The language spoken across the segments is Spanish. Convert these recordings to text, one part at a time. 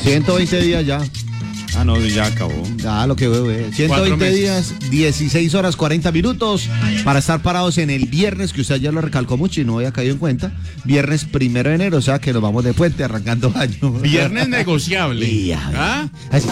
120 días ya. Ah, no, ya acabó. Ya, lo que veo, 120 días, 16 horas, 40 minutos para estar parados en el viernes, que usted ya lo recalcó mucho y no había caído en cuenta. Viernes 1 de enero, o sea que nos vamos de puente arrancando año. Viernes negociable. ¿Ah?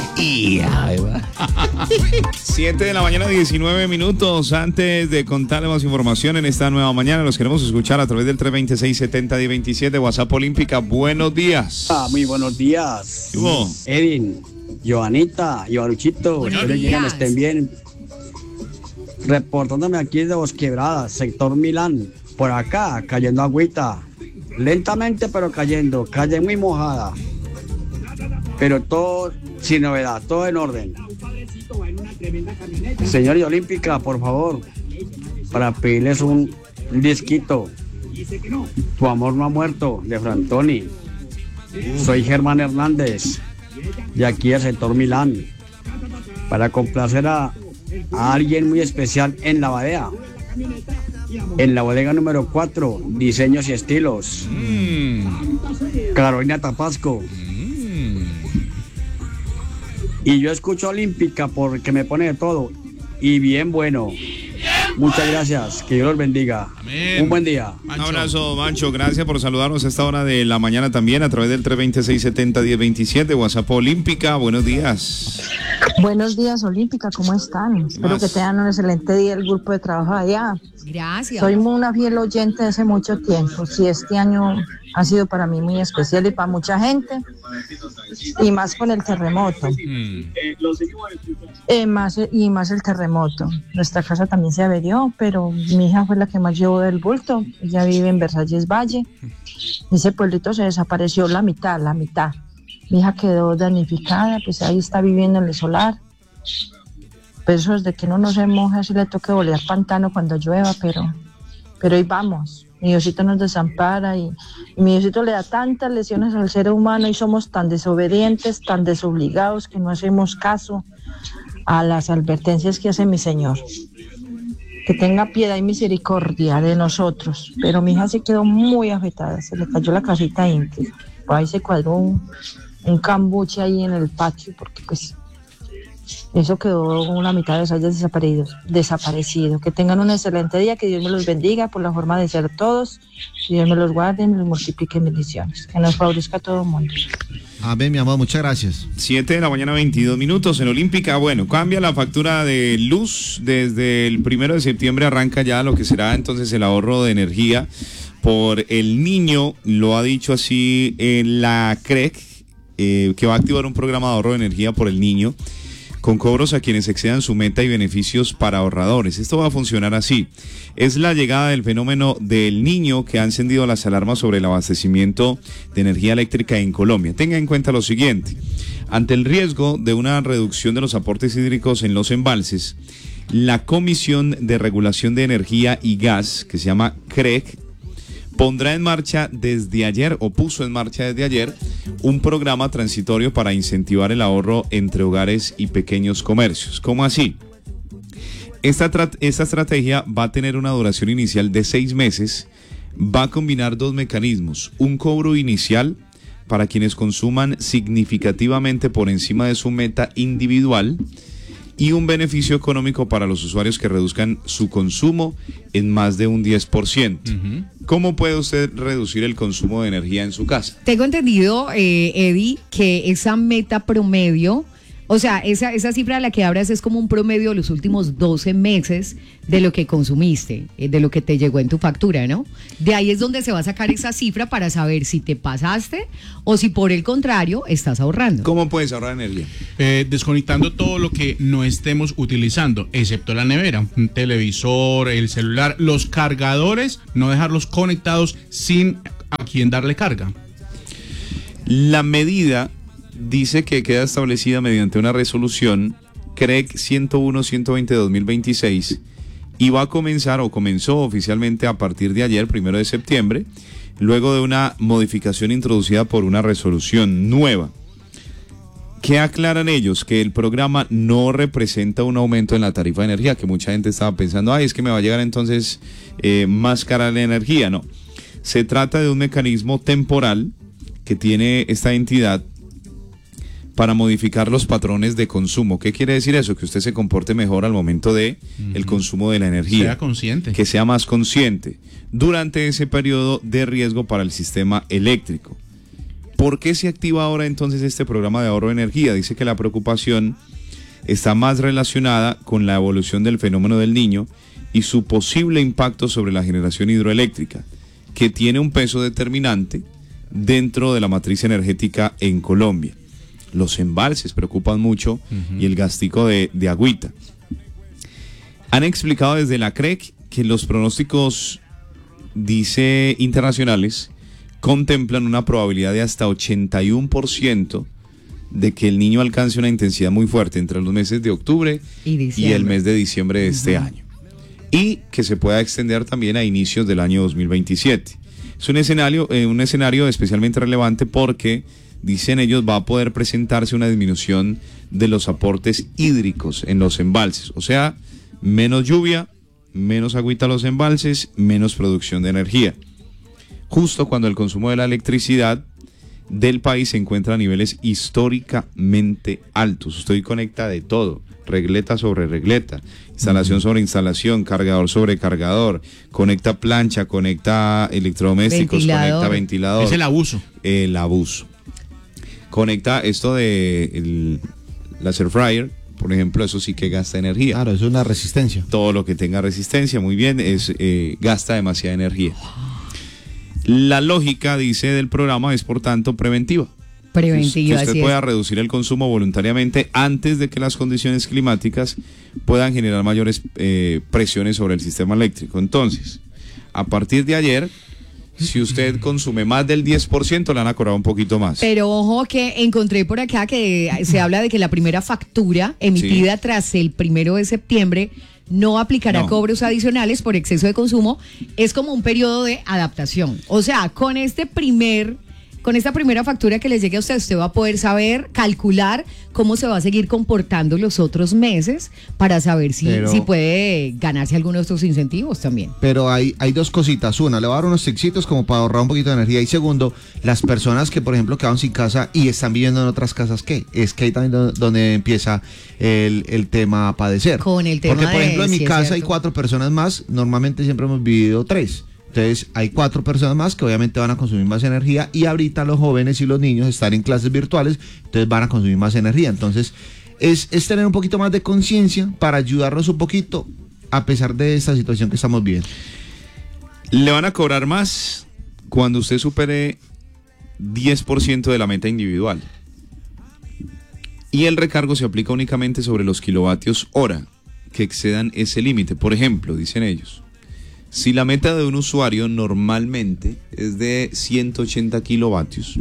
7 de la mañana, 19 minutos. Antes de contarle más información en esta nueva mañana, los queremos escuchar a través del 326-70-1027, WhatsApp Olímpica. Buenos días. Muy buenos días. ¿Qué hubo? Edwin, Joanita, Joanuchito, espero que estén bien. Reportándome aquí desde Bosquebradas, sector Milán. Por acá, cayendo agüita. Lentamente, pero cayendo. Calle muy mojada. Pero todo sin novedad, todo en orden. Señores Olímpica, por favor, para pedirles un disquito. Tu amor no ha muerto, de Frantoni. Soy Germán Hernández, de aquí del sector Milán, para complacer a alguien muy especial en la bodega. En la bodega número 4, diseños y estilos. Carolina Tapasco. Y yo escucho Olímpica porque me pone de todo. Y bien bueno. Muchas gracias, que Dios los bendiga. Amén. Un buen día. Un abrazo, Mancho, gracias por saludarnos a esta hora de la mañana también a través del 326-70-1027, WhatsApp Olímpica. Buenos días. Buenos días, Olímpica, ¿cómo están? Espero que tengan un excelente día el grupo de trabajo allá. Gracias. Soy una fiel oyente de hace mucho tiempo. Sí, este año ha sido para mí muy especial y para mucha gente, y más con el terremoto. Más el terremoto. Nuestra casa también se averió, pero mi hija fue la que más llevó del bulto. Ella vive en Versalles Valle. Ese pueblito se desapareció la mitad. Mi hija quedó damnificada, pues ahí está viviendo en el solar. Pues eso es de que uno no se moja, si le toque bolear pantano cuando llueva, pero ahí vamos. Mi Diosito nos desampara y mi Diosito le da tantas lesiones al ser humano y somos tan desobedientes, tan desobligados que no hacemos caso a las advertencias que hace mi Señor. Que tenga piedad y misericordia de nosotros. Pero mi hija se quedó muy afectada, se le cayó la casita íntima. Por ahí se cuadró un cambuche ahí en el patio, porque pues eso quedó una mitad de esos desaparecido. Que tengan un excelente día, que Dios me los bendiga por la forma de ser todos, que Dios me los guarde y me los multiplique en bendiciones, que nos favorezca a todo el mundo. Amén, mi amor, muchas gracias. 7 de la mañana, 22 minutos en Olímpica. Bueno, cambia la factura de luz. Desde el 1 de septiembre arranca ya lo que será entonces el ahorro de energía por el niño. Lo ha dicho así la CREC, que va a activar un programa de ahorro de energía por el niño, con cobros a quienes excedan su meta y beneficios para ahorradores. Esto va a funcionar así. Es la llegada del fenómeno del niño que ha encendido las alarmas sobre el abastecimiento de energía eléctrica en Colombia. Tenga en cuenta lo siguiente. Ante el riesgo de una reducción de los aportes hídricos en los embalses, la Comisión de Regulación de Energía y Gas, que se llama CREG, pondrá en marcha desde ayer, o puso en marcha desde ayer, un programa transitorio para incentivar el ahorro entre hogares y pequeños comercios. ¿Cómo así? Esta estrategia va a tener una duración inicial de 6 meses, va a combinar 2 mecanismos: un cobro inicial para quienes consuman significativamente por encima de su meta individual, y un beneficio económico para los usuarios que reduzcan su consumo en más de un 10%. ¿Cómo puede usted reducir el consumo de energía en su casa? Tengo entendido, Eddie, que esa meta promedio, o sea, esa cifra de la que hablas es como un promedio de los últimos 12 meses de lo que consumiste, de lo que te llegó en tu factura, ¿no? De ahí es donde se va a sacar esa cifra para saber si te pasaste o si por el contrario estás ahorrando. ¿Cómo puedes ahorrar energía? Desconectando todo lo que no estemos utilizando, excepto la nevera, un televisor, el celular, los cargadores, no dejarlos conectados sin a quien darle carga. La medida dice que queda establecida mediante una resolución CREG 101-120-2026 y va a comenzar, o comenzó oficialmente a partir de ayer, 1 de septiembre, luego de una modificación introducida por una resolución nueva. ¿Qué aclaran ellos? Que el programa no representa un aumento en la tarifa de energía, que mucha gente estaba pensando, es que me va a llegar entonces más cara la energía. No, se trata de un mecanismo temporal que tiene esta entidad para modificar los patrones de consumo. ¿Qué quiere decir eso? Que usted se comporte mejor al momento de el consumo de la energía. Sea consciente. Que sea más consciente durante ese periodo de riesgo para el sistema eléctrico. ¿Por qué se activa ahora entonces este programa de ahorro de energía? Dice que la preocupación está más relacionada con la evolución del fenómeno del Niño y su posible impacto sobre la generación hidroeléctrica, que tiene un peso determinante dentro de la matriz energética en Colombia. Los embalses preocupan mucho y el gastico de agüita. Han explicado desde la CREC que los pronósticos, dice, internacionales contemplan una probabilidad de hasta 81% de que el Niño alcance una intensidad muy fuerte entre los meses de octubre y el mes de diciembre de este año, y que se pueda extender también a inicios del año 2027. Es un escenario especialmente relevante porque, dicen ellos, va a poder presentarse una disminución de los aportes hídricos en los embalses, o sea, menos lluvia, menos agüita a los embalses, menos producción de energía, justo cuando el consumo de la electricidad del país se encuentra a niveles históricamente altos. Usted conecta de todo, regleta sobre regleta, instalación sobre instalación, cargador sobre cargador, conecta plancha, conecta electrodomésticos, conecta ventilador. Es el abuso. El abuso. Conecta esto de la air fryer, por ejemplo, eso sí que gasta energía. Claro, es una resistencia. Todo lo que tenga resistencia, muy bien, gasta demasiada energía. La lógica, dice, del programa es, por tanto, preventiva. Preventiva, que usted pueda reducir el consumo voluntariamente antes de que las condiciones climáticas puedan generar mayores presiones sobre el sistema eléctrico. Entonces, a partir de ayer, si usted consume más del 10%, le van a cobrar un poquito más. Pero ojo que encontré por acá que se habla de que la primera factura emitida tras el 1 de septiembre no aplicará cobros adicionales por exceso de consumo. Es como un periodo de adaptación. O sea, con esta primera factura que les llegue a usted, usted va a poder saber, calcular cómo se va a seguir comportando los otros meses para saber si puede ganarse alguno de estos incentivos también. Pero hay dos cositas. Una, le voy a dar unos tricksitos como para ahorrar un poquito de energía. Y segundo, las personas que, por ejemplo, quedaron sin casa y están viviendo en otras casas, ¿qué? Es que ahí también donde empieza el tema a padecer. Con el tema. Porque, por ejemplo, en mi casa hay 4 personas más. Normalmente siempre hemos vivido 3. Entonces hay 4 personas más que obviamente van a consumir más energía, y ahorita los jóvenes y los niños están en clases virtuales, entonces van a consumir más energía. Entonces es tener un poquito más de conciencia para ayudarnos un poquito a pesar de esta situación que estamos viviendo. Le van a cobrar más cuando usted supere 10% de la meta individual. Y el recargo se aplica únicamente sobre los kilovatios hora que excedan ese límite. Por ejemplo, dicen ellos, si la meta de un usuario normalmente es de 180 kilovatios,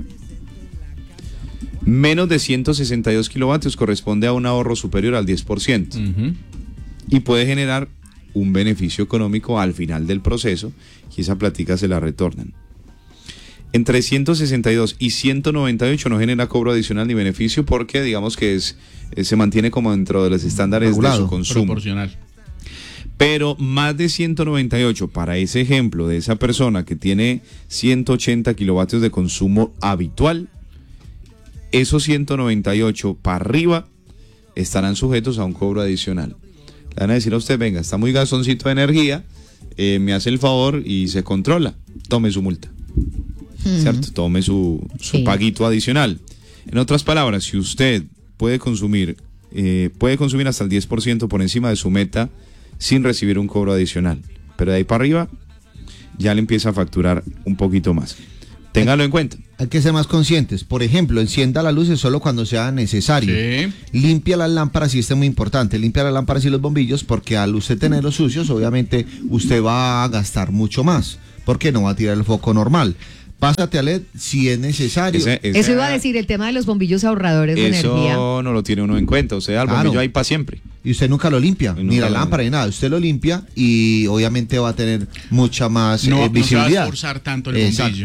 menos de 162 kilovatios corresponde a un ahorro superior al 10%. Y puede generar un beneficio económico al final del proceso, y esa plática se la retornan. Entre 162 y 198 no genera cobro adicional ni beneficio, porque digamos que se mantiene como dentro de los estándares regulado, de su consumo. Proporcional. Pero más de 198, para ese ejemplo de esa persona que tiene 180 kilovatios de consumo habitual, esos 198 para arriba estarán sujetos a un cobro adicional. Le van a decir a usted, venga, está muy gastoncito de energía, me hace el favor y se controla, tome su multa, ¿cierto? Tome su paguito adicional. En otras palabras, si usted puede consumir hasta el 10% por encima de su meta sin recibir un cobro adicional, pero de ahí para arriba ya le empieza a facturar un poquito más. Téngalo en cuenta. Hay que ser más conscientes. Por ejemplo, encienda las luces solo cuando sea necesario. Sí. Limpia las lámparas, y esto es muy importante. Limpia las lámparas y los bombillos, porque al usted tenerlos sucios, obviamente usted va a gastar mucho más, porque no va a tirar el foco normal. Pásate a LED si es necesario. Eso iba a decir, el tema de los bombillos ahorradores de energía. Eso no lo tiene uno en cuenta. O sea, el bombillo ahí para siempre. Y usted nunca lo limpia, ni la lámpara ni nada. Usted lo limpia y obviamente va a tener mucha más visibilidad. No se va a esforzar tanto el bombillo.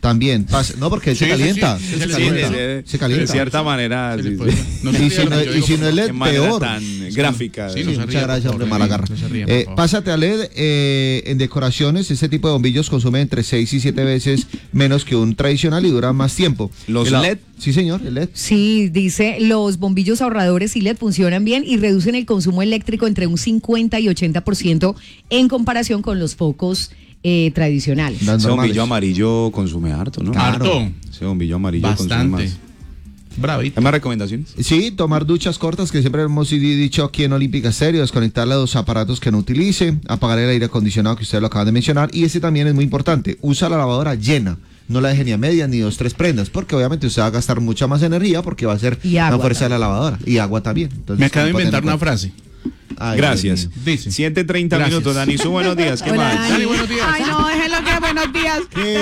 También pasa, no porque se calienta, sí, se sí, calienta, de se calienta. cierta manera. Sí, sí, pues, sí. no se Y ría si lo no, que yo y digo, si no es Qué LED, manera peor. tan gráfica. Sí, no se Muchas ría, gracias, por hombre, favor, Malagarra. no se ría, por favor. Pásate a LED. En decoraciones, este tipo de bombillos consume entre 6 y 7 veces menos que un tradicional y dura más tiempo. ¿Los LED? Sí, señor, el LED. Sí, dice, los bombillos ahorradores y LED funcionan bien y reducen el consumo eléctrico entre un 50 y 80% en comparación con los focos tradicionales. Las Ese normales. bombillo amarillo consume harto, ¿no? Harto. Ese bombillo amarillo consume Bastante. más. Bravito. ¿Hay más recomendaciones? Sí, tomar duchas cortas, que siempre hemos dicho aquí en Olímpica Stereo, desconectarle a los aparatos que no utilice, apagar el aire acondicionado que ustedes lo acaban de mencionar, y ese también es muy importante, usa la lavadora llena, no la deje ni a medias ni 2, 3 prendas, porque obviamente usted va a gastar mucha más energía porque va a ser Y la agua fuerza de la también. lavadora, y agua también. Entonces, Me acabo de pueden inventar tener una frase. Ay, Gracias. Dios mío. Dice. 7:30 Gracias. minutos, Dani. Su buenos días. ¿Qué Hola, más? Dani. Dani, buenos días. Ay, no, déjenlo que buenos días.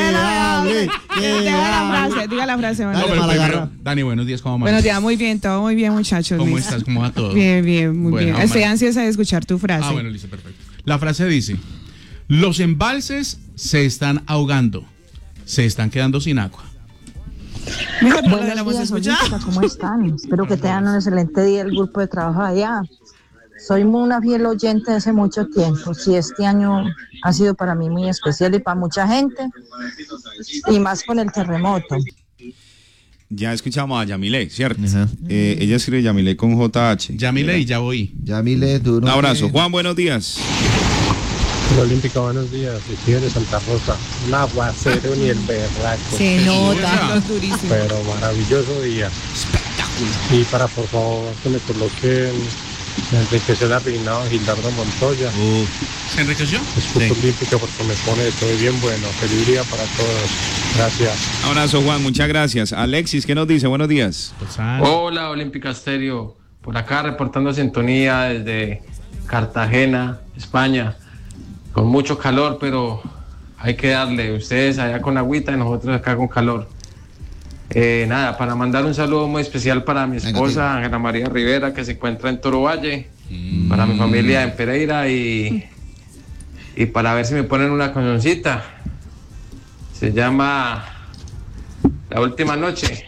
Diga la frase. No, Bueno. pero Malagarra. primero, Dani, buenos días, ¿cómo Buenos días, muy bien, todo muy bien, muchachos. ¿Cómo Listo. estás? ¿Cómo va todo? Bien, bien, muy Bueno, bien. Estoy Omar. ansiosa de escuchar tu frase. Ah, bueno, listo, perfecto. La frase dice, los embalses se están ahogando, se están quedando sin agua. Mira, pero Buenos la vamos a días, escuchar. Olímpica, ¿cómo están? Espero que tengan un excelente día el grupo de trabajo allá. Soy una fiel oyente de hace mucho tiempo. Sí, este año ha sido para mí muy especial y para mucha gente, y más con el terremoto. Ya escuchamos a Yamile, ¿cierto? Ajá. Ella escribe Yamile con JH. Yamile y ya voy. Ya Mile, duro. Un abrazo. Juan, buenos días. La Olímpica, buenos días. Estoy de Santa Rosa. Un aguacero ni el berraco. Se nota. Los durísimos. Pero maravilloso día. Y para, por favor, que me coloquen Enrique César Reinado, Gildardo Montoya. ¿Se enriqueció? Escucho Olímpica porque me pone todo bien bueno. Feliz día para todos. Gracias. Un abrazo, Juan. Muchas gracias. Alexis, ¿qué nos dice? Buenos días. Pues, ah, Hola, Olímpica Stereo. Por acá reportando sintonía desde Cartagena, España. Con mucho calor, pero hay que darle. Ustedes allá con agüita y nosotros acá con calor. Nada, para mandar un saludo muy especial para mi esposa, Ángela María Rivera, que se encuentra en Toro Valle. Para mi familia en Pereira y para ver si me ponen una cancioncita. Se llama La Última Noche.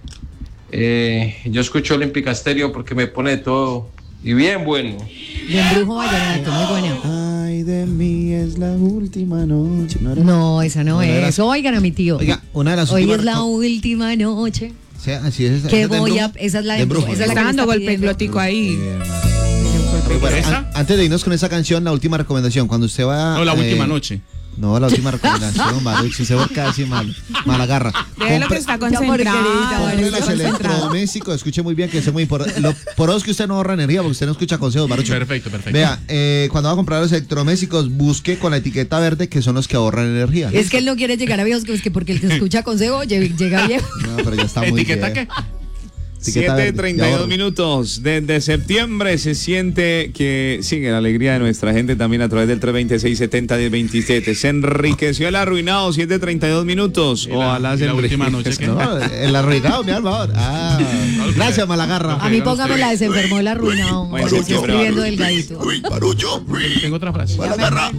Yo escucho Olímpica Stereo porque me pone de todo y bien bueno. De embrujo vallenato, muy buena. Ay, de mí es la última noche. No, esa no es. Oigan a mi tío. Oiga, una de las Hoy últimas es la última noche O sea, así es. que ¿es de voy a... embrujo? Esa es la De de embrujo, embrujo. Esa es la Está que me dando está golpe el pidiendo. glotico ahí. Bueno, ¿Esa? antes de irnos con esa canción, la última recomendación. Cuando usted va. No, la última noche. No, la última recomendación, Maruch. Si se vuelca así mal, Malagarra. Déjelo que está porquerita, concentrado. Compre está los concentrado. electrodomésticos, escuche muy bien que eso es muy importante. Por eso es que usted no ahorra energía, porque usted no escucha consejos, Marucho. Perfecto, perfecto. Vea, cuando va a comprar los electrodomésticos, busque con la etiqueta verde que son los que ahorran energía. Es que él no quiere llegar a viejos, que es que porque el que escucha consejo llega viejo. No, pero ya está muy ¿Etiqueta bien. qué? Etiqueta verde, de 7:32 ahorro. minutos. Desde septiembre se siente que sigue la alegría de nuestra gente también a través del 326-70-1027. Se enriqueció el arruinado. 7:32 minutos. Y la- Ojalá y se la última enriquezca. noche, No, el arruinado, mi Salvador. Ah, gracias, Malagarra. A mí póngame la desenfermó el arruinado. Bueno, Porque estoy siempre escribiendo va. delgadito. Tengo otra frase.